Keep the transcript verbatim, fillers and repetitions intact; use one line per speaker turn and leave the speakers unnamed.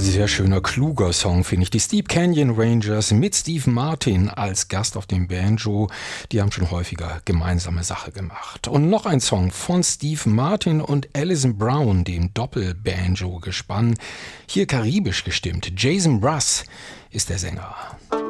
Sehr schöner, kluger Song, finde ich. Die Steep Canyon Rangers mit Steve Martin als Gast auf dem Banjo. Die haben schon häufiger gemeinsame Sache gemacht. Und noch ein Song von Steve Martin und Alison Brown, dem Doppelbanjo-Gespann. Hier karibisch gestimmt. Jason Russ ist der Sänger.